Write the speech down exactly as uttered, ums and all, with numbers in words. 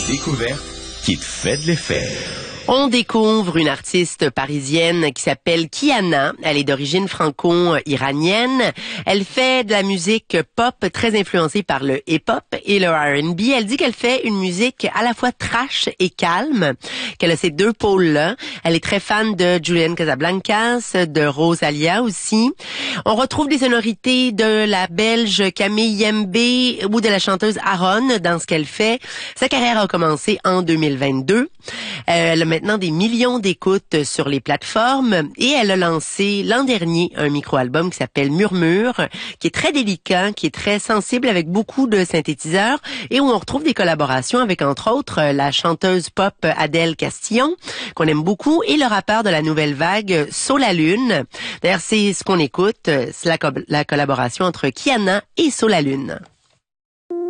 découverte qui te fait de l'effet. On découvre une artiste parisienne qui s'appelle Kiana. Elle est d'origine franco-iranienne. Elle fait de la musique pop très influencée par le hip-hop et le R and B. Elle dit qu'elle fait une musique à la fois trash et calme, qu'elle a ces deux pôles-là. Elle est très fan de Julian Casablancas, de Rosalia aussi. On retrouve des sonorités de la Belge Camille Yembe ou de la chanteuse Aaron dans ce qu'elle fait. Sa carrière a commencé en deux mille vingt-deux. Elle a maintenant des millions d'écoutes sur les plateformes et elle a lancé l'an dernier un micro-album qui s'appelle Murmure, qui est très délicat, qui est très sensible avec beaucoup de synthétiseurs et où on retrouve des collaborations avec entre autres la chanteuse pop Adèle Castillon, qu'on aime beaucoup, et le rappeur de la nouvelle vague Solalune. D'ailleurs, c'est ce qu'on écoute, c'est la, co- la collaboration entre Kiana et Solalune.